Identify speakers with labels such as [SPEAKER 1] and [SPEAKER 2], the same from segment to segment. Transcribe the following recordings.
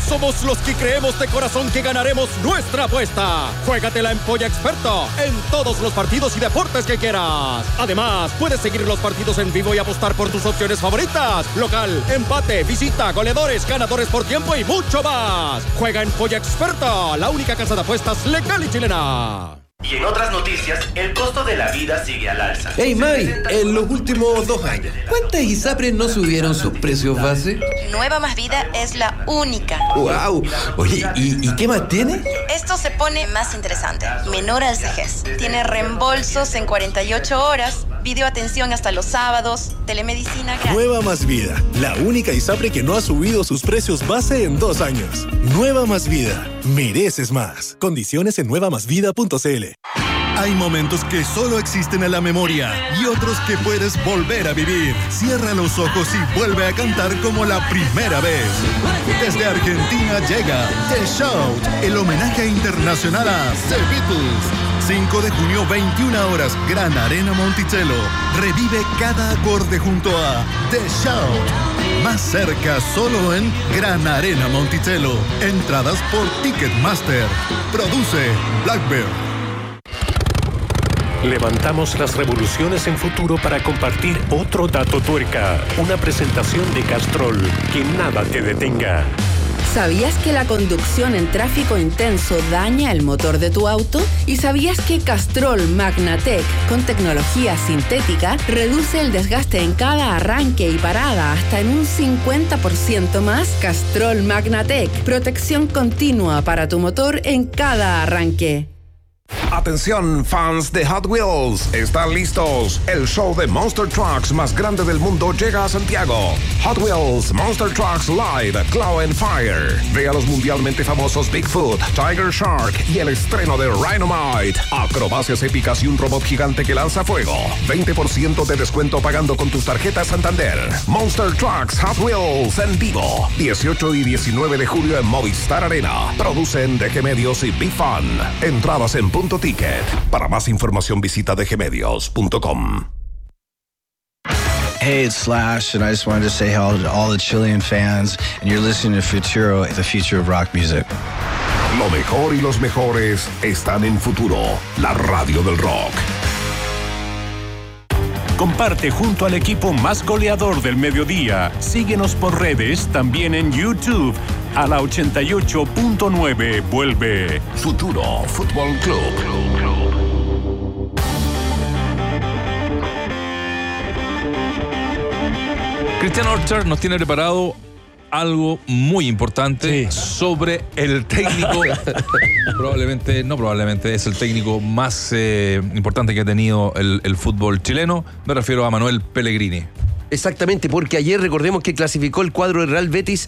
[SPEAKER 1] Somos los que creemos de corazón que ganaremos nuestra apuesta. Juégatela en Polla Experta en todos los partidos y deportes que quieras. Además, puedes seguir los partidos en vivo y apostar por tus opciones favoritas. Local, empate, visita, goleadores, ganadores por tiempo y mucho más. Juega en Polla Experta, la única casa de apuestas legal y chilena.
[SPEAKER 2] Y en otras noticias, el costo de la vida sigue al alza.
[SPEAKER 3] Hey May, en los últimos 2 años, ¿cuántas ISAPRES no subieron sus precios base?
[SPEAKER 4] Nueva Más Vida es la única.
[SPEAKER 3] ¡Wow! Oye, ¿y qué más tiene?
[SPEAKER 4] Esto se pone más interesante. Menor al CEGES. Tiene reembolsos en 48 horas, videoatención hasta los sábados, telemedicina gratis.
[SPEAKER 5] Nueva Más Vida, la única ISAPRE que no ha subido sus precios base en 2 años. Nueva Más Vida, mereces más. Condiciones en nuevamásvida.cl.
[SPEAKER 6] Hay momentos que solo existen en la memoria y otros que puedes volver a vivir. Cierra los ojos y vuelve a cantar como la primera vez. Desde Argentina llega The Shout, el homenaje internacional a The Beatles. 5 de junio, 21 horas, Gran Arena Monticello. Revive cada acorde junto a The Shout. Más cerca, solo en Gran Arena Monticello. Entradas por Ticketmaster. Produce Blackbird.
[SPEAKER 7] Levantamos las revoluciones en futuro para compartir otro dato tuerca. Una presentación de Castrol. Que nada te detenga.
[SPEAKER 8] ¿Sabías que la conducción en tráfico intenso daña el motor de tu auto? ¿Y sabías que Castrol Magnatec, con tecnología sintética, reduce el desgaste en cada arranque y parada hasta en un 50% más? Castrol Magnatec, protección continua para tu motor en cada arranque.
[SPEAKER 9] Atención, fans de Hot Wheels, ¿están listos? El show de Monster Trucks más grande del mundo llega a Santiago. Hot Wheels Monster Trucks Live Claw and Fire. Ve a los mundialmente famosos Bigfoot, Tiger Shark y el estreno de Rhinomite. Acrobacias épicas y un robot gigante que lanza fuego. 20% de descuento pagando con tus tarjetas Santander. Monster Trucks Hot Wheels en vivo. 18 y 19 de julio en Movistar Arena. Producen DG Medios y Big Fun. Entradas en Punto Ticket. Para más información visita dgmedios.com.
[SPEAKER 10] Hey, it's Slash, and I just wanted to say hello to all the Chilean fans, and you're listening to Futuro, the future of rock music.
[SPEAKER 9] Lo mejor y los mejores están en Futuro, la radio del rock.
[SPEAKER 7] Comparte junto al equipo más goleador del mediodía. Síguenos por redes, también en YouTube. A la 88.9 vuelve
[SPEAKER 9] Futuro Fútbol Club.
[SPEAKER 11] Cristian Orchard nos tiene preparado algo muy importante sobre el técnico. probablemente es el técnico más importante que ha tenido el fútbol chileno. Me refiero a Manuel Pellegrini.
[SPEAKER 3] Exactamente, porque ayer recordemos que clasificó el cuadro del Real Betis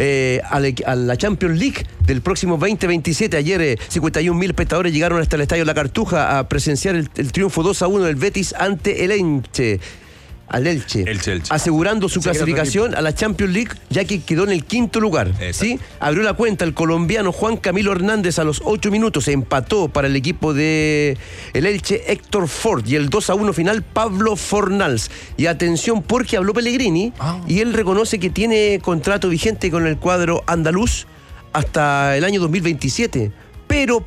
[SPEAKER 3] a la Champions League del próximo 2027. Ayer 51.000 espectadores llegaron hasta el Estadio La Cartuja a presenciar el triunfo 2-1 del Betis ante el Elche. Al Elche. Asegurando su clasificación a la Champions League, ya que quedó en el 5º lugar. ¿Sí? Abrió la cuenta el colombiano Juan Camilo Hernández a los 8 minutos. Empató para el equipo de el Elche Héctor Ford. Y el 2-1 final, Pablo Fornals. Y atención, porque habló Pellegrini y él reconoce que tiene contrato vigente con el cuadro andaluz hasta el año 2027. Pero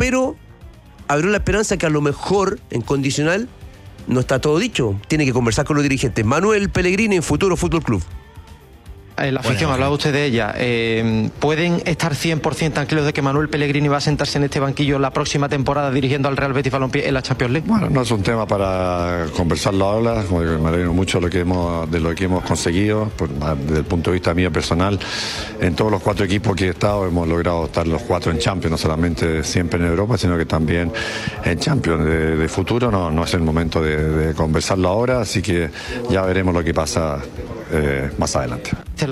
[SPEAKER 3] abrió la esperanza que a lo mejor, en condicional, no está todo dicho. Tiene que conversar con los dirigentes. Manuel Pellegrini en Futuro Fútbol Club.
[SPEAKER 12] La afición, hablaba usted de ella. ¿Pueden estar 100% tranquilos de que Manuel Pellegrini va a sentarse en este banquillo la próxima temporada dirigiendo al Real Betis Balompié en la Champions League?
[SPEAKER 13] Bueno, no es un tema para conversarlo ahora. Me alegro mucho de lo que hemos conseguido. Desde el punto de vista mío personal, en todos los 4 equipos que he estado hemos logrado estar los 4 en Champions, no solamente siempre en Europa, sino que también en Champions. De futuro no es el momento de conversarlo ahora, así que ya veremos lo que pasa más adelante.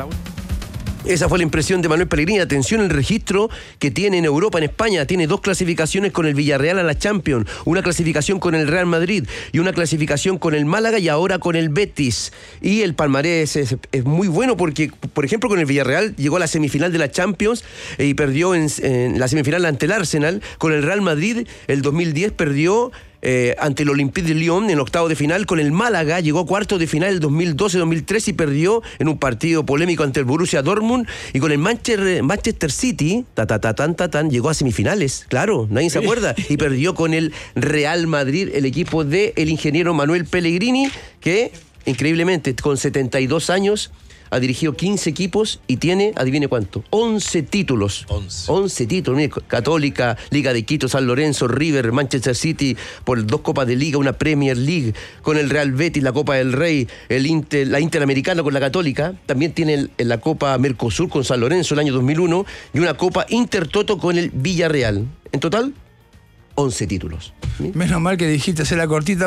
[SPEAKER 3] Esa fue la impresión de Manuel Pellegrini. Atención, el registro que tiene en Europa, en España. Tiene 2 clasificaciones con el Villarreal a la Champions, una clasificación con el Real Madrid y una clasificación con el Málaga y ahora con el Betis. Y el palmarés es muy bueno porque, por ejemplo, con el Villarreal llegó a la semifinal de la Champions y perdió en la semifinal ante el Arsenal. Con el Real Madrid, el 2010 perdió ante el Olympique de Lyon en octavo de final. Con el Málaga llegó a cuartos de final el 2012-2013 y perdió en un partido polémico ante el Borussia Dortmund. Y con el Manchester City, llegó a semifinales, claro, nadie se acuerda, y perdió con el Real Madrid, el equipo del ingeniero Manuel Pellegrini, que increíblemente con 72 años ha dirigido 15 equipos y tiene, adivine cuánto, 11 títulos. 11 títulos. Mire, Católica, Liga de Quito, San Lorenzo, River, Manchester City, por 2 Copas de Liga, una Premier League, con el Real Betis, la Copa del Rey, la Interamericana con la Católica, también tiene la Copa Mercosur con San Lorenzo el año 2001 y una Copa Intertoto con el Villarreal. En total, 11 títulos. ¿Sí?
[SPEAKER 14] Menos mal que dijiste hacer la cortita.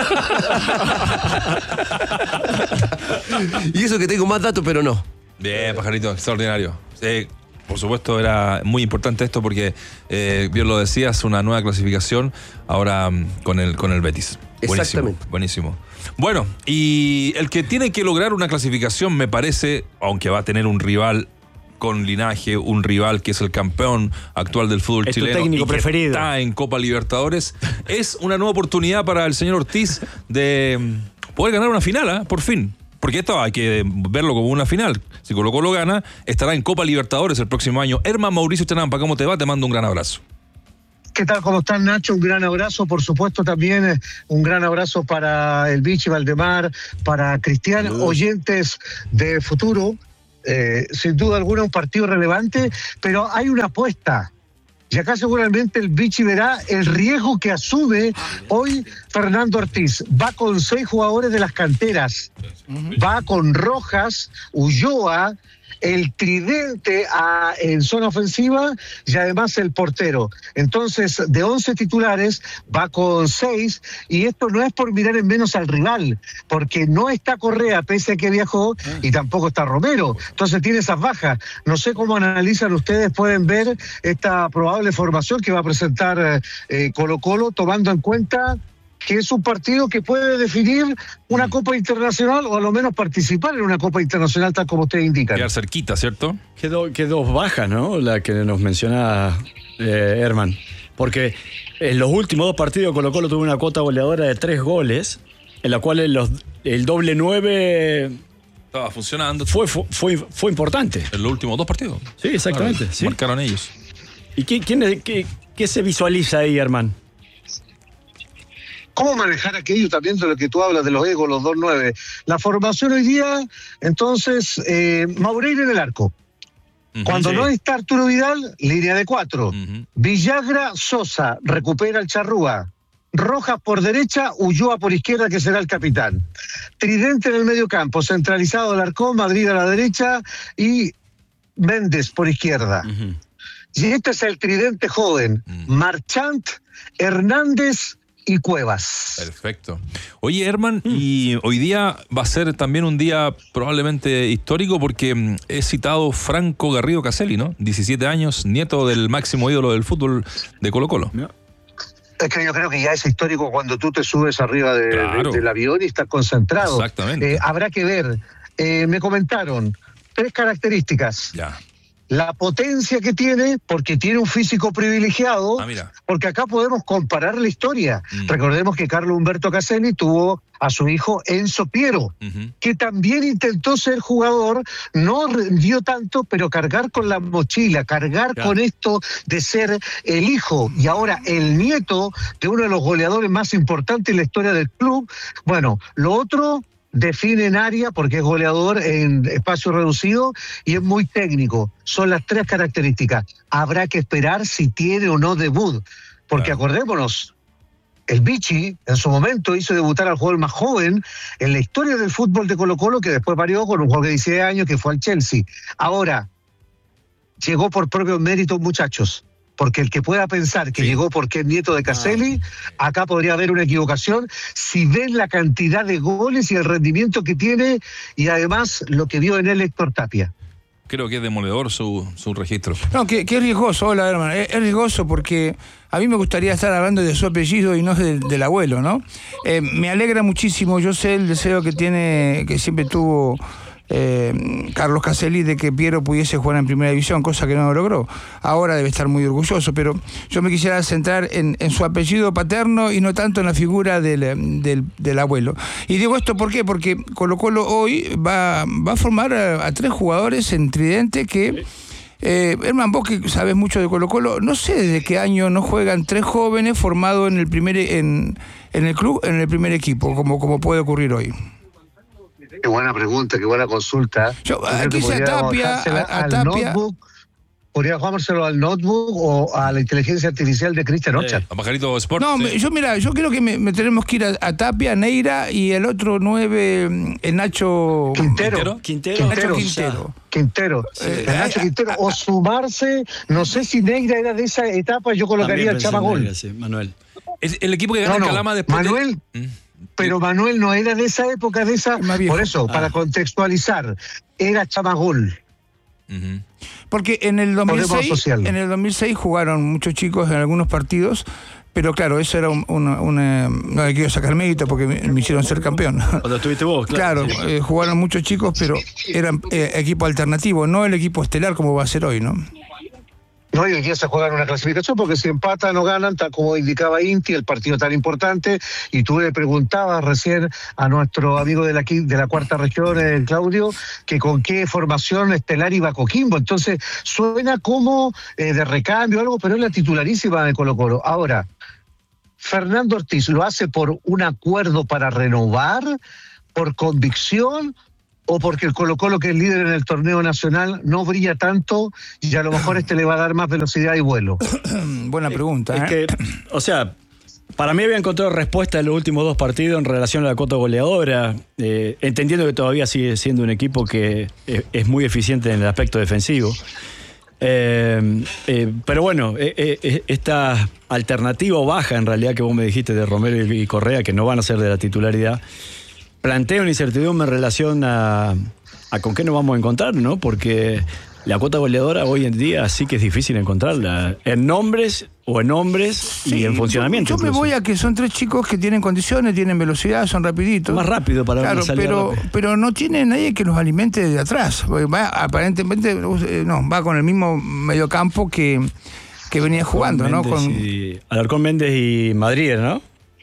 [SPEAKER 3] Y eso que tengo más datos, pero no.
[SPEAKER 11] Bien, Pajarito, extraordinario. Por supuesto, era muy importante esto porque, bien lo decías, una nueva clasificación ahora con el Betis.
[SPEAKER 3] Exactamente.
[SPEAKER 11] Buenísimo. Bueno, y el que tiene que lograr una clasificación, me parece, aunque va a tener un rival con linaje, un rival que es el campeón actual del fútbol chileno
[SPEAKER 15] técnico
[SPEAKER 11] y que
[SPEAKER 15] preferido.
[SPEAKER 11] Está en Copa Libertadores, es una nueva oportunidad para el señor Ortiz de poder ganar una final, por fin. Porque esto hay que verlo como una final. Si Colo Colo gana, estará en Copa Libertadores el próximo año. Herman Mauricio Chanampa, ¿cómo te va? Te mando un gran abrazo.
[SPEAKER 16] ¿Qué tal? ¿Cómo estás, Nacho? Un gran abrazo, por supuesto, también un gran abrazo para el Vichy Valdemar, para Cristian, oyentes de Futuro. Sin duda alguna un partido relevante, pero hay una apuesta. Y acá seguramente el Vichy verá el riesgo que asume hoy Fernando Ortiz. Va con 6 jugadores de las canteras. Va con Rojas, Ulloa, el tridente en zona ofensiva y además el portero. Entonces, de 11 titulares, va con 6, y esto no es por mirar en menos al rival, porque no está Correa, pese a que viajó, y tampoco está Romero. Entonces tiene esas bajas. No sé cómo analizan ustedes, pueden ver esta probable formación que va a presentar Colo Colo, tomando en cuenta que es un partido que puede definir una Copa Internacional o a lo menos participar en una Copa Internacional tal como ustedes indican.
[SPEAKER 11] Quedar cerquita, ¿cierto?
[SPEAKER 15] Qué dos bajas, ¿no? La que nos menciona Herman. Porque en los últimos 2 partidos Colo Colo tuvo una cuota goleadora de 3 goles, en la cual el doble 9
[SPEAKER 11] estaba funcionando.
[SPEAKER 15] Fue importante.
[SPEAKER 11] En los últimos 2 partidos.
[SPEAKER 15] Sí, exactamente.
[SPEAKER 11] Claro,
[SPEAKER 15] sí.
[SPEAKER 11] Marcaron ellos.
[SPEAKER 15] ¿Y qué se visualiza ahí, Herman?
[SPEAKER 16] ¿Cómo manejar aquello también de lo que tú hablas, de los egos, los 2-9? La formación hoy día, entonces, Maureira en el arco. Cuando no está Arturo Vidal, línea de 4. Villagra, Sosa, recupera el Charrúa. Rojas por derecha, Ulloa por izquierda, que será el capitán. Tridente en el medio campo, centralizado Alarcón, Madrid a la derecha y Méndez por izquierda. Y este es el tridente joven, Marchant, Hernández y Cuevas.
[SPEAKER 11] Perfecto. Oye, Herman, y hoy día va a ser también un día probablemente histórico porque he citado Franco Garrido Caselli, ¿no? 17 años, nieto del máximo ídolo del fútbol de Colo Colo.
[SPEAKER 16] Es que yo creo que ya es histórico cuando tú te subes arriba del avión y estás concentrado.
[SPEAKER 11] Exactamente.
[SPEAKER 16] Habrá que ver. Me comentaron 3 características.
[SPEAKER 11] Ya.
[SPEAKER 16] La potencia que tiene, porque tiene un físico privilegiado, porque acá podemos comparar la historia. Recordemos que Carlos Humberto Caselli tuvo a su hijo Enzo Piero, que también intentó ser jugador, no rindió tanto, pero cargar con la mochila, cargar con esto de ser el hijo y ahora el nieto de uno de los goleadores más importantes en la historia del club. Bueno, lo otro define en área porque es goleador en espacio reducido y es muy técnico. Son las 3 características. Habrá que esperar si tiene o no debut, porque acordémonos, el Vichy en su momento hizo debutar al jugador más joven en la historia del fútbol de Colo Colo, que después varió con un jugador de 16 años que fue al Chelsea. Ahora, llegó por propios méritos, muchachos. Porque el que pueda pensar que llegó porque es nieto de Caselli, acá podría haber una equivocación si ven la cantidad de goles y el rendimiento que tiene y además lo que vio en él Héctor Tapia.
[SPEAKER 11] Creo que es demoledor su registro.
[SPEAKER 14] No, qué riesgoso, hola, hermano. Es riesgoso porque a mí me gustaría estar hablando de su apellido y no del abuelo, ¿no? Me alegra muchísimo, yo sé el deseo que tiene, que siempre tuvo Carlos Caselli de que Piero pudiese jugar en primera división, cosa que no lo logró. Ahora debe estar muy orgulloso, pero yo me quisiera centrar en su apellido paterno y no tanto en la figura del abuelo. Y digo esto ¿por qué? Porque Colo-Colo hoy va a formar a 3 jugadores en tridente que... Herman, vos que sabes mucho de Colo-Colo, no sé desde qué año no juegan 3 jóvenes formados en el primer en el club, en el primer equipo, como puede ocurrir hoy.
[SPEAKER 16] Qué buena pregunta, qué buena consulta.
[SPEAKER 14] Aquí se a Tapia.
[SPEAKER 16] Notebook, podría jugárselo al notebook o a la inteligencia artificial de Cristian Ocha.
[SPEAKER 11] A Pajarito Sport.
[SPEAKER 14] No, yo creo que me tenemos que ir a Tapia, Neira y el otro 9, Nacho
[SPEAKER 16] Quintero. Nacho Quintero. O sumarse, no sé si Neira era de esa etapa, yo colocaría al Chamagol.
[SPEAKER 15] Sí, Manuel.
[SPEAKER 11] Es el equipo que gana en Calama después.
[SPEAKER 16] Manuel. Pero Manuel no era de esa época, por eso, para contextualizar, era Chamagol.
[SPEAKER 14] Porque en el 2006 jugaron muchos chicos en algunos partidos, pero claro, eso era no le quiero sacar mérito porque me hicieron ser campeón.
[SPEAKER 15] Cuando estuviste vos, claro.
[SPEAKER 14] Sí. Jugaron muchos chicos, pero eran equipo alternativo, no el equipo estelar como va a ser hoy, ¿no?
[SPEAKER 16] No, y hoy día se juegan una clasificación porque si empatan no ganan, tal como indicaba Inti, el partido tan importante. Y tú le preguntabas recién a nuestro amigo de la cuarta región, Claudio, que con qué formación estelar iba Coquimbo. Entonces suena como de recambio o algo, pero es la titularísima de Colo-Colo. Ahora, Fernando Ortiz lo hace por un acuerdo para renovar, por convicción, o porque el Colo-Colo, que es líder en el torneo nacional, no brilla tanto y a lo mejor le va a dar más velocidad y vuelo.
[SPEAKER 14] Buena pregunta.
[SPEAKER 15] Es que, o sea, para mí había encontrado respuesta en los últimos 2 partidos en relación a la cuota goleadora, entendiendo que todavía sigue siendo un equipo que es muy eficiente en el aspecto defensivo. Pero bueno, esta alternativa o baja en realidad que vos me dijiste de Romero y Correa, que no van a ser de la titularidad, plantea una incertidumbre en relación a con qué nos vamos a encontrar, ¿no? Porque la cuota goleadora hoy en día sí que es difícil encontrarla, en nombres o en hombres y en funcionamiento.
[SPEAKER 14] Yo me voy a que son 3 chicos que tienen condiciones, tienen velocidad, son rapiditos.
[SPEAKER 15] Más rápido para
[SPEAKER 14] claro,
[SPEAKER 15] salir
[SPEAKER 14] pero no tiene nadie que los alimente de atrás. Aparentemente va con el mismo mediocampo que venía jugando, ¿no?
[SPEAKER 15] Alarcón Méndez y Madrid, ¿no?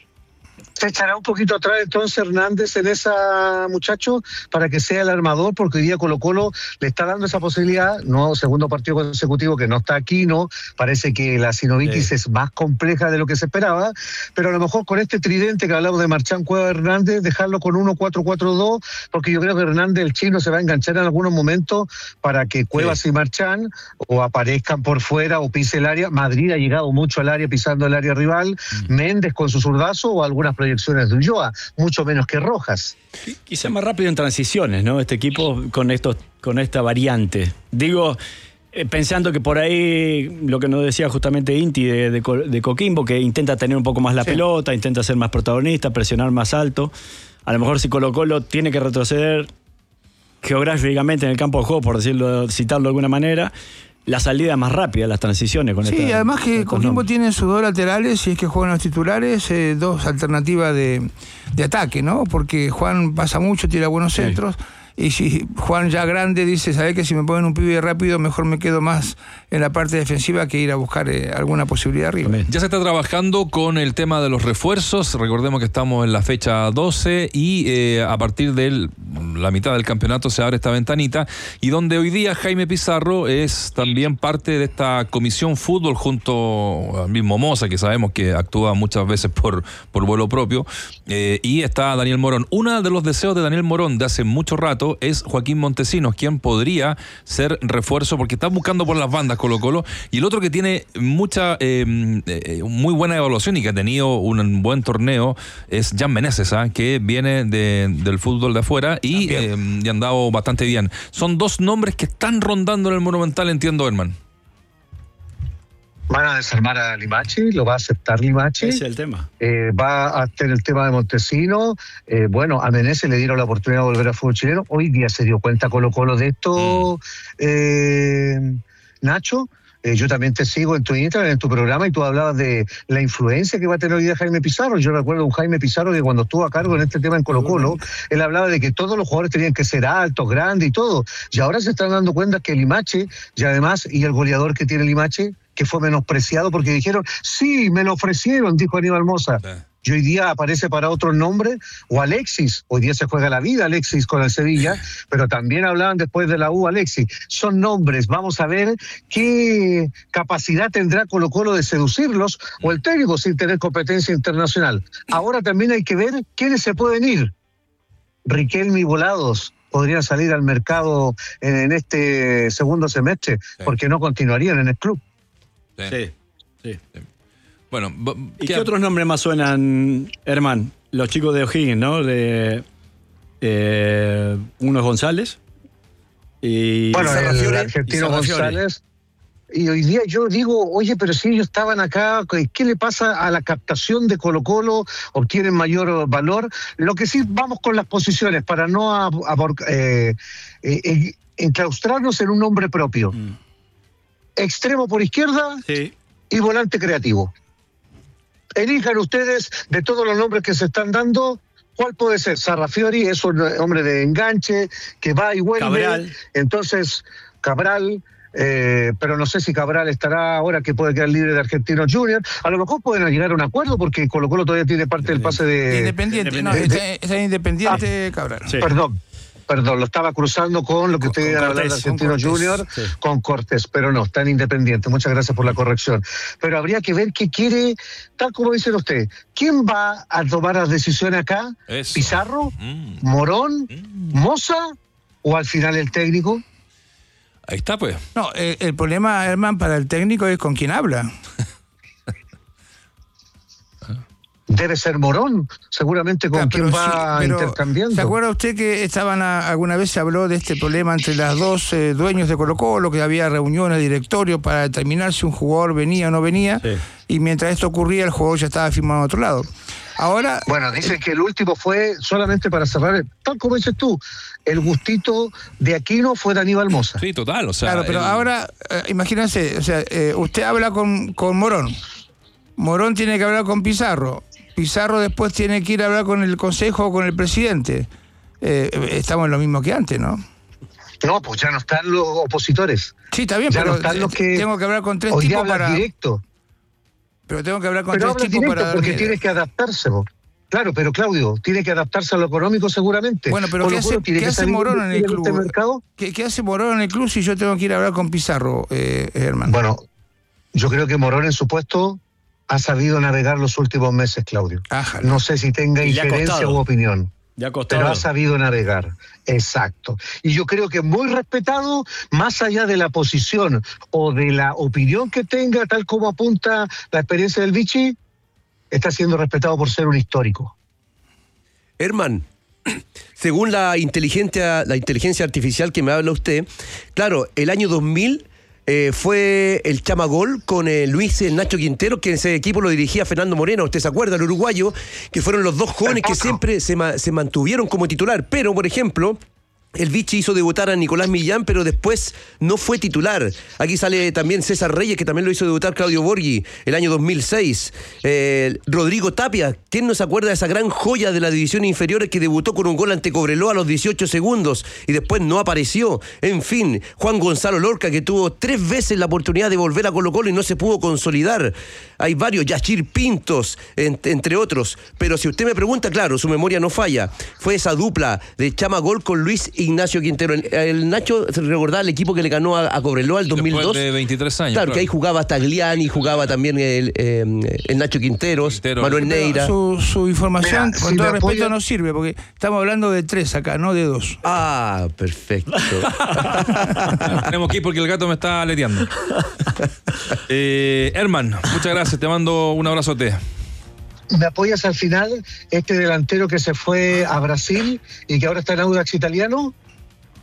[SPEAKER 16] ¿Se echará un poquito atrás entonces Hernández en esa, muchacho, para que sea el armador? Porque hoy día Colo-Colo le está dando esa posibilidad, no, segundo partido consecutivo que no está aquí, ¿no? Parece que la sinovitis es más compleja de lo que se esperaba, pero a lo mejor con este tridente que hablamos de Marchán, Cueva, Hernández, dejarlo con 1-4-4-2, porque yo creo que Hernández, el chino, se va a enganchar en algunos momentos para que Cuevas y Marchán o aparezcan por fuera o pise el área. Madrid ha llegado mucho al área, pisando el área rival, Méndez con su zurdazo o algunas proyecciones de Ulloa, mucho menos que Rojas.
[SPEAKER 15] Quizá más rápido en transiciones, ¿no? Este equipo con esta variante. Digo, pensando que por ahí, lo que nos decía justamente Inti de Coquimbo, que intenta tener un poco más la pelota, intenta ser más protagonista, presionar más alto. A lo mejor si Colo-Colo tiene que retroceder geográficamente en el campo de juego, por citarlo de alguna manera, la salida más rápida, las transiciones.
[SPEAKER 14] Además que Coquimbo tiene sus 2 laterales, si es que juegan los titulares, 2 alternativas de ataque, ¿no? Porque Juan pasa mucho, tira buenos centros. Y si Juan ya grande dice, ¿sabés que si me ponen un pibe rápido, mejor me quedo más en la parte defensiva que ir a buscar alguna posibilidad arriba?
[SPEAKER 11] Ya se está trabajando con el tema de los refuerzos. Recordemos que estamos en la fecha 12 y a partir de la mitad del campeonato se abre esta ventanita, y donde hoy día Jaime Pizarro es también parte de esta comisión fútbol junto al mismo Moza, que sabemos que actúa muchas veces por vuelo propio, y está Daniel Morón. Uno de los deseos de Daniel Morón de hace mucho rato es Joaquín Montesinos, quien podría ser refuerzo porque está buscando por las bandas Colo-Colo, y el otro que tiene mucha muy buena evaluación y que ha tenido un buen torneo es Jan Meneses, que viene del fútbol de afuera y ha andado bastante bien. Son 2 nombres que están rondando en el Monumental, entiendo, Herman.
[SPEAKER 16] Van a desarmar a Limachi, lo va a aceptar Limachi.
[SPEAKER 15] Ese es el tema.
[SPEAKER 16] Va a tener el tema de Montesinos. Bueno, a Meneses le dieron la oportunidad de volver al fútbol chileno. Hoy día se dio cuenta Colo-Colo de esto, Nacho. yo también te sigo en tu Instagram, en tu programa, y tú hablabas de la influencia que va a tener hoy día Jaime Pizarro. Yo recuerdo a un Jaime Pizarro que cuando estuvo a cargo en este tema en Colo-Colo, él hablaba de que todos los jugadores tenían que ser altos, grandes y todo. Y ahora se están dando cuenta que Limache, y además, y el goleador que tiene Limache, que fue menospreciado porque dijeron, sí, me lo ofrecieron, dijo Aníbal Mosa. Y hoy día aparece para otro nombre, o Alexis, hoy día se juega la vida Alexis con el Sevilla, pero también hablaban después de la U Alexis. Son nombres, vamos a ver qué capacidad tendrá Colo-Colo de seducirlos, o el técnico sin tener competencia internacional. Ahora también hay que ver quiénes se pueden ir. Riquelme y Volados podrían salir al mercado en este segundo semestre, porque no continuarían en el club.
[SPEAKER 15] Sí.
[SPEAKER 11] Bueno,
[SPEAKER 15] ¿y qué otros nombres más suenan, Herman? Los chicos de O'Higgins, ¿no? Uno es González. Y
[SPEAKER 16] bueno, el argentino González. Y hoy día yo digo, oye, pero si ellos estaban acá, ¿qué le pasa a la captación de Colo-Colo? ¿Obtienen mayor valor? Lo que sí, vamos con las posiciones para no enclaustrarnos en un nombre propio. Extremo por izquierda y volante creativo. Elijan ustedes de todos los nombres que se están dando, ¿cuál puede ser? Sarrafiori es un hombre de enganche que va y vuelve.
[SPEAKER 15] Cabral.
[SPEAKER 16] Entonces, Cabral, pero no sé si Cabral estará ahora que puede quedar libre de Argentinos Juniors. A lo mejor pueden llegar a un acuerdo porque Colo-Colo todavía tiene parte del pase de...
[SPEAKER 14] Independiente, está Independiente Cabral.
[SPEAKER 16] Sí. Perdón, lo estaba cruzando con lo que ustedes iban a hablar de Argentinos Juniors, con Cortés, pero no, está en Independiente. Muchas gracias por la corrección. Pero habría que ver qué quiere, tal como dicen ustedes. ¿Quién va a tomar las decisiones acá?
[SPEAKER 11] Eso.
[SPEAKER 16] ¿Pizarro? ¿Morón? ¿Moza? ¿O al final el técnico?
[SPEAKER 11] Ahí está, pues.
[SPEAKER 14] No, el problema, Herman, para el técnico es con quién habla.
[SPEAKER 16] Debe ser Morón, seguramente con quien va intercambiando.
[SPEAKER 14] ¿Se acuerda usted que alguna vez se habló de este problema entre las dos dueños de Colo-Colo, que había reuniones de directorio para determinar si un jugador venía o no venía, y mientras esto ocurría el jugador ya estaba firmado en otro lado? Ahora...
[SPEAKER 16] Bueno, dicen que el último fue, solamente para cerrar, tal como dices tú, el gustito de Aquino fue de Aníbal Mosa.
[SPEAKER 11] Sí, total, o sea...
[SPEAKER 14] Claro, pero ahora, imagínense, o sea, usted habla con Morón. Morón tiene que hablar con Pizarro. Pizarro después tiene que ir a hablar con el consejo o con el presidente. Estamos en lo mismo que antes, ¿no?
[SPEAKER 16] No, pues ya no están los opositores.
[SPEAKER 14] Sí, está bien,
[SPEAKER 16] ya
[SPEAKER 14] pero
[SPEAKER 16] no están los que
[SPEAKER 14] tengo que hablar con tres
[SPEAKER 16] hoy
[SPEAKER 14] tipos
[SPEAKER 16] para... directo.
[SPEAKER 14] Pero tengo que hablar con
[SPEAKER 16] pero
[SPEAKER 14] tres tipos para...
[SPEAKER 16] porque tienes que adaptarse, vos. Claro, pero Claudio, tiene que adaptarse a lo económico seguramente.
[SPEAKER 14] Bueno, pero ¿qué hace Morón en el club? ¿Qué hace Morón en el club si yo tengo que ir a hablar con Pizarro, Herman?
[SPEAKER 16] Bueno, yo creo que Morón en su puesto ha sabido navegar los últimos meses, Claudio.
[SPEAKER 14] Ájale.
[SPEAKER 16] No sé si tenga injerencia u opinión, pero ha sabido navegar. Exacto. Y yo creo que es muy respetado, más allá de la posición o de la opinión que tenga, tal como apunta la experiencia del Vichy, está siendo respetado por ser un histórico.
[SPEAKER 3] Herman, según la inteligencia artificial que me habla usted, claro, el año 2000... fue el Chamagol con Luis Nacho Quintero, que ese equipo lo dirigía Fernando Moreno, usted se acuerda, el uruguayo, que fueron los dos jóvenes que siempre se mantuvieron como titular. Pero, por ejemplo, el Vichy hizo debutar a Nicolás Millán, pero después no fue titular. Aquí sale también César Reyes, que también lo hizo debutar Claudio Borghi el año 2006. Rodrigo Tapia, ¿quién no se acuerda de esa gran joya de la división inferior que debutó con un gol ante Cobreloa a los 18 segundos y después no apareció? En fin, Juan Gonzalo Lorca, que tuvo 3 veces la oportunidad de volver a Colo-Colo y no se pudo consolidar. Hay varios, Yachir Pintos, entre otros. Pero si usted me pregunta, claro, su memoria no falla. Fue esa dupla de Chamagol con Luis Ignacio Quintero. El Nacho, recordaba el equipo que le ganó a Cobreloa el 2002.
[SPEAKER 11] Después de 23 años.
[SPEAKER 3] Claro, que ahí jugaba Tagliani, jugaba también el Nacho Quinteros, Manuel Neira.
[SPEAKER 14] Su información, con todo respeto, no sirve, porque estamos hablando de 3 acá, no de 2.
[SPEAKER 3] Ah, perfecto.
[SPEAKER 11] Tenemos que ir porque el gato me está aleteando. Herman, muchas gracias, te mando un abrazote.
[SPEAKER 16] ¿Me apoyas al final? Este delantero que se fue a Brasil y que ahora está en Audax Italiano.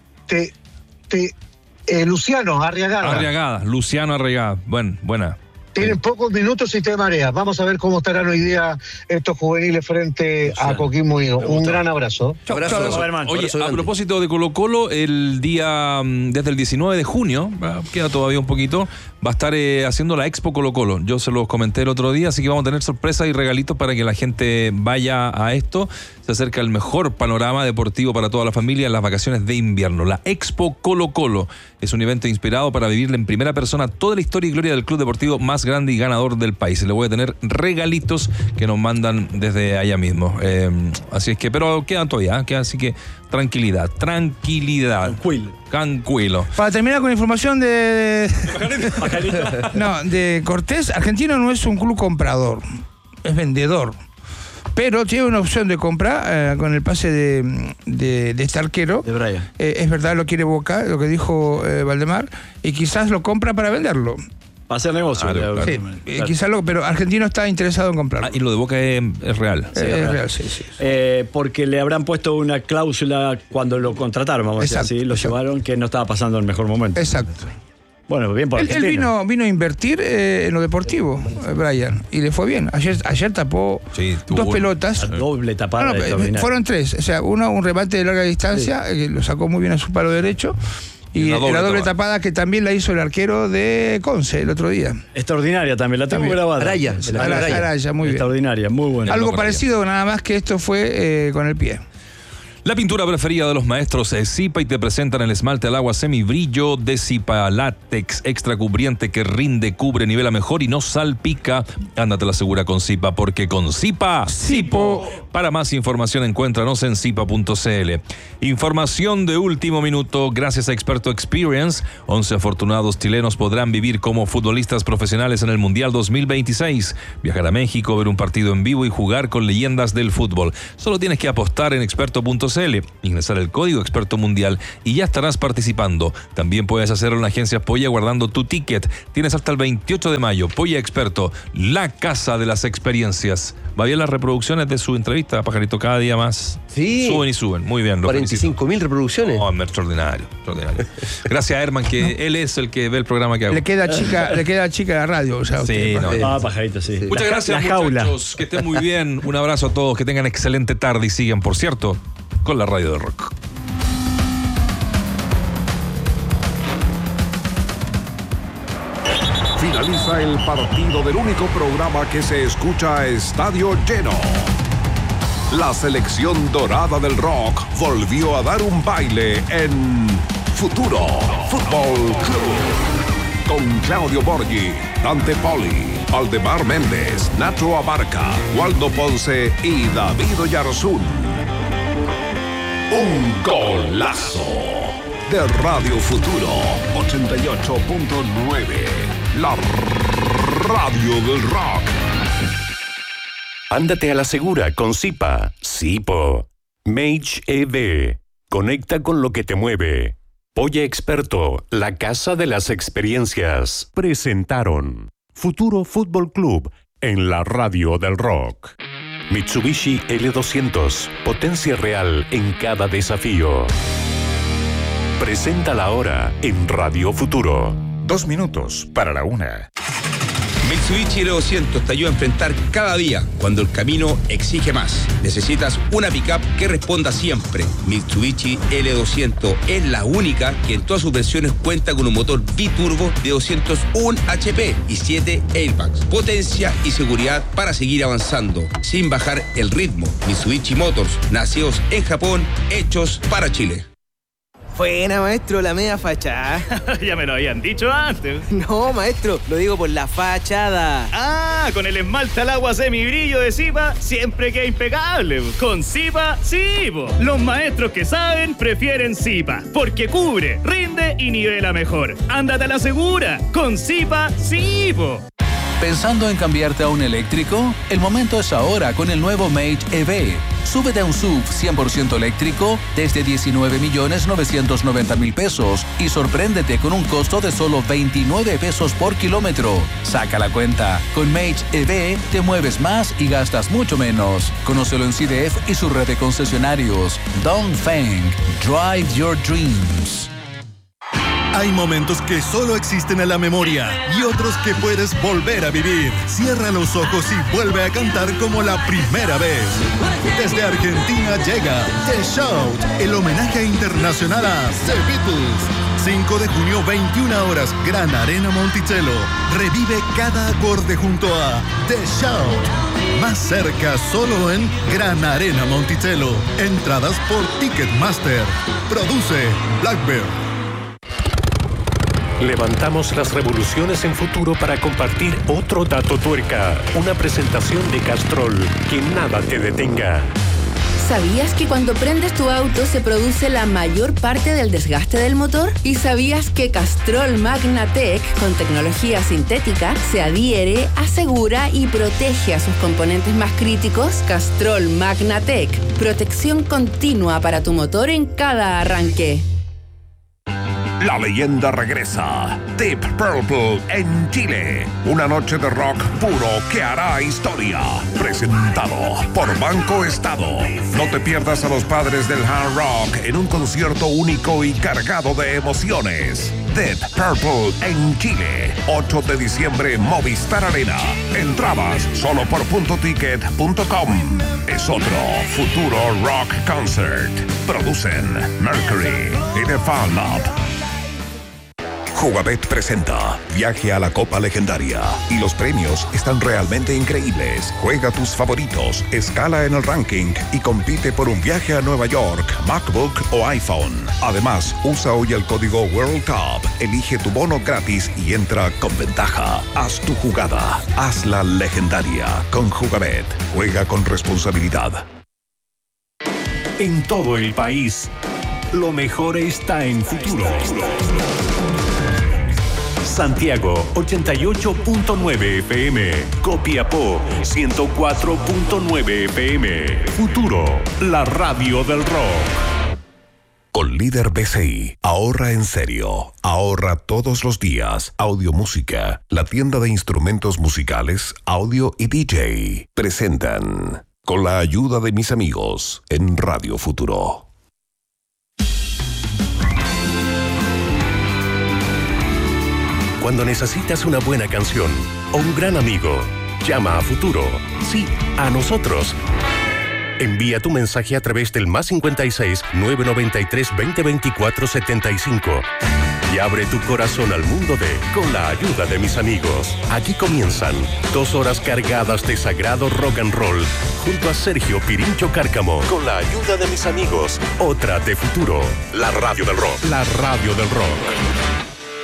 [SPEAKER 16] Luciano Arriagada.
[SPEAKER 11] Luciano Arriagada. Buena.
[SPEAKER 16] Tienen pocos minutos y te mareas. Vamos a ver cómo estarán hoy día estos juveniles frente a Coquimbo Unido. Un gran abrazo.
[SPEAKER 11] Abrazo, hermano. Oye, a propósito de Colo-Colo, el día, desde el 19 de junio, queda todavía un poquito, va a estar haciendo la Expo Colo-Colo. Yo se los comenté el otro día, así que vamos a tener sorpresas y regalitos para que la gente vaya a esto. Se acerca el mejor panorama deportivo para toda la familia en las vacaciones de invierno. La Expo Colo-Colo es un evento inspirado para vivirle en primera persona toda la historia y gloria del club deportivo más grande y ganador del país. Le voy a tener regalitos que nos mandan desde allá mismo. Así es que, pero quedan todavía, así que tranquilidad. Tranquilo.
[SPEAKER 14] Para terminar con información de Cortés, Argentino no es un club comprador, es vendedor. Pero tiene una opción de compra con el pase de este arquero. De Brian. Es verdad, lo quiere Boca, lo que dijo Valdemar, y quizás lo compra para venderlo.
[SPEAKER 15] Para hacer negocio.
[SPEAKER 14] Claro. Sí, quizás pero Argentino está interesado en comprarlo.
[SPEAKER 11] Y lo de Boca es real.
[SPEAKER 14] Sí, es real, sí.
[SPEAKER 15] Porque le habrán puesto una cláusula cuando lo contrataron, vamos a decir así, lo llevaron, que no estaba pasando en el mejor momento.
[SPEAKER 14] Exacto.
[SPEAKER 15] Bueno, bien por
[SPEAKER 14] Argentina. Él vino a invertir en lo deportivo, Brian, y le fue bien. Ayer tapó 2 pelotas.
[SPEAKER 15] Doble tapada.
[SPEAKER 14] Fueron 3. O sea, un remate de larga distancia, que lo sacó muy bien a su palo derecho. Y la doble tapada que también la hizo el arquero de Conce el otro día.
[SPEAKER 15] Extraordinaria también, la tengo grabada.
[SPEAKER 14] Araya, muy bien.
[SPEAKER 15] Extraordinaria, muy buena.
[SPEAKER 14] Algo parecido, nada más que esto fue con el pie.
[SPEAKER 11] La pintura preferida de los maestros es Zipa y te presentan el esmalte al agua semibrillo de Zipa Látex extra cubriente que rinde, cubre, nivela mejor y no salpica. Ándate la segura con Zipa, porque con Zipa, Zipo. Para más información encuéntranos en zipa.cl. Información de último minuto, gracias a Experto Experience, 11 afortunados chilenos podrán vivir como futbolistas profesionales en el Mundial 2026. Viajar a México, ver un partido en vivo y jugar con leyendas del fútbol. Solo tienes que apostar en experto.cl, ingresar el código Experto Mundial y ya estarás participando. También puedes hacerlo en la agencia Polla guardando tu ticket. Tienes hasta el 28 de mayo. Polla Experto, la casa de las experiencias. Va bien las reproducciones de su entrevista, Pajarito, cada día más.
[SPEAKER 3] Sí.
[SPEAKER 11] Suben y suben. Muy bien.
[SPEAKER 3] 45.000 reproducciones.
[SPEAKER 11] Oh, extraordinario. Gracias a Herman, que él es el que ve el programa que hago.
[SPEAKER 14] Le queda chica la radio. O sea,
[SPEAKER 11] sí,
[SPEAKER 15] Pajarito, sí.
[SPEAKER 11] Muchas gracias, muchachos. Que estén muy bien. Un abrazo a todos. Que tengan excelente tarde y sigan, por cierto, con la radio de rock.
[SPEAKER 9] Finaliza el partido del único programa que se escucha a estadio lleno. La selección dorada del rock volvió a dar un baile en Futuro Fútbol Club. Con Claudio Borghi, Dante Poli, Valdemar Méndez, Nacho Abarca, Waldo Ponce y David Oyarzún. Un golazo de Radio Futuro 88.9, la radio del rock.
[SPEAKER 7] Ándate a la segura con Zipa. Zipo. Mage EV. Conecta con lo que te mueve. Polla Experto, la casa de las experiencias. Presentaron Futuro Fútbol Club en la radio del rock. Mitsubishi L200, potencia real en cada desafío. Presenta la hora en Radio Futuro.
[SPEAKER 17] 2 minutos para la 1.
[SPEAKER 18] Mitsubishi L200 te ayuda a enfrentar cada día cuando el camino exige más. Necesitas una pickup que responda siempre. Mitsubishi L200 es la única que en todas sus versiones cuenta con un motor biturbo de 201 HP y 7 airbags. Potencia y seguridad para seguir avanzando sin bajar el ritmo. Mitsubishi Motors, nacidos en Japón, hechos para Chile.
[SPEAKER 19] Buena, maestro, la media fachada.
[SPEAKER 20] Ya me lo habían dicho antes.
[SPEAKER 19] No, maestro, lo digo por la fachada.
[SPEAKER 20] Ah, con el esmalte al agua semibrillo de Zipa, siempre queda impecable. Con Zipa, sí, po. Los maestros que saben prefieren Zipa, porque cubre, rinde y nivela mejor. Ándate a la segura. Con Zipa, sí, po.
[SPEAKER 21] ¿Pensando en cambiarte a un eléctrico? El momento es ahora con el nuevo Mage EV. Súbete a un SUV 100% eléctrico desde 19.990.000 pesos y sorpréndete con un costo de solo 29 pesos por kilómetro. Saca la cuenta. Con Mage EV te mueves más y gastas mucho menos. Conócelo en CDF y su red de concesionarios. Dongfeng. Drive your dreams.
[SPEAKER 6] Hay momentos que solo existen en la memoria y otros que puedes volver a vivir. Cierra los ojos y vuelve a cantar como la primera vez. Desde Argentina llega The Shout, el homenaje internacional a The Beatles. 5 de junio, 21 horas, Gran Arena Monticello. Revive cada acorde junto a The Shout. Más cerca, solo en Gran Arena Monticello. Entradas por Ticketmaster. Produce Blackbird.
[SPEAKER 7] Levantamos las revoluciones en futuro para compartir otro dato tuerca. Una presentación de Castrol. Que nada te detenga.
[SPEAKER 8] ¿Sabías que cuando prendes tu auto se produce la mayor parte del desgaste del motor? ¿Y sabías que Castrol Magnatec, con tecnología sintética, se adhiere, asegura y protege a sus componentes más críticos? Castrol Magnatec, protección continua para tu motor en cada arranque.
[SPEAKER 9] La leyenda regresa. Deep Purple en Chile. Una noche de rock puro que hará historia. Presentado por Banco Estado. No te pierdas a los padres del hard rock en un concierto único y cargado de emociones. Deep Purple en Chile. 8 de diciembre, Movistar Arena. Entradas solo por .ticket.com. Es otro futuro rock concert. Producen Mercury y The Fan Lab. Jugabet presenta Viaje a la Copa Legendaria y los premios están realmente increíbles. Juega tus favoritos, escala en el ranking y compite por un viaje a Nueva York, MacBook o iPhone. Además, usa hoy el código World Cup, elige tu bono gratis y entra con ventaja. Haz tu jugada, hazla legendaria con Jugabet. Juega con responsabilidad.
[SPEAKER 7] En todo el país, lo mejor está en Futuro. Santiago 88.9 FM, Copiapó 104.9 FM. Futuro, la radio del rock.
[SPEAKER 9] Con Líder BCI, ahorra en serio, ahorra todos los días. Audio Música, la tienda de instrumentos musicales, audio y DJ, presentan Con la ayuda de mis amigos en Radio Futuro.
[SPEAKER 7] Cuando necesitas una buena canción o un gran amigo, llama a Futuro. Sí, a nosotros. Envía tu mensaje a través del +56 993 2024 75 y abre tu corazón al mundo de Con la ayuda de mis amigos. Aquí comienzan 2 horas cargadas de sagrado rock and roll junto a Sergio Pirincho Cárcamo. Con la ayuda de mis amigos, otra de Futuro, la radio del rock. La radio del rock.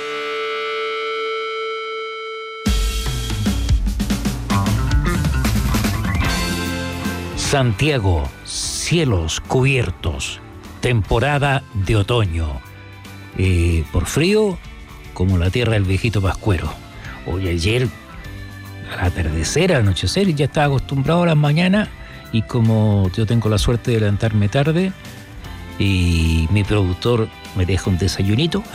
[SPEAKER 1] Santiago, cielos cubiertos, temporada de otoño. Por frío, como la tierra del viejito Pascuero. Hoy ayer, al atardecer, al anochecer, ya estaba acostumbrado a las mañanas y como yo tengo la suerte de levantarme tarde y mi productor me deja un desayunito,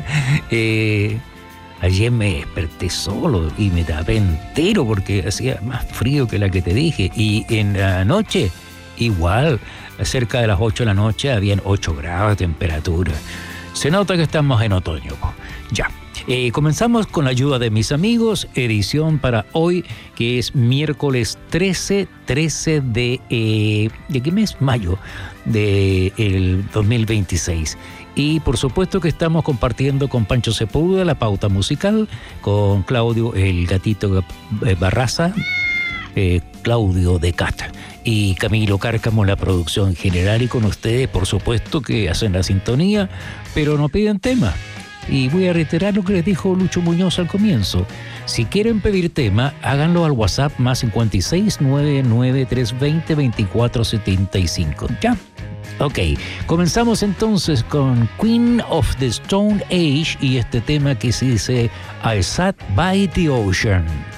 [SPEAKER 1] ayer me desperté solo y me tapé entero porque hacía más frío que la que te dije. Y en la noche, igual, cerca de las 8 de la noche, habían 8 grados de temperatura. Se nota que estamos en otoño. Ya. Comenzamos con la ayuda de mis amigos, edición para hoy, que es miércoles 13 de qué mes? Mayo del 2026. Y por supuesto que estamos compartiendo con Pancho Sepúlveda la pauta musical, con Claudio el Gatito Barraza, Claudio de Cata y Camilo Cárcamo la producción general, y con ustedes por supuesto que hacen la sintonía, pero no piden tema. Y voy a reiterar lo que les dijo Lucho Muñoz al comienzo. Si quieren pedir tema, háganlo al WhatsApp +56 99320 2475. ¿Ya? Ok, comenzamos entonces con Queen of the Stone Age y este tema que se dice I Sat by the Ocean.